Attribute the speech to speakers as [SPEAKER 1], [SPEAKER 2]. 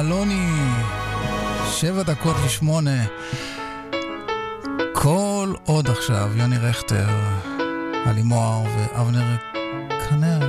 [SPEAKER 1] אלוני, 7:07. כל עוד עכשיו יוני רכטר, עלי מוהר ואבנר כנר.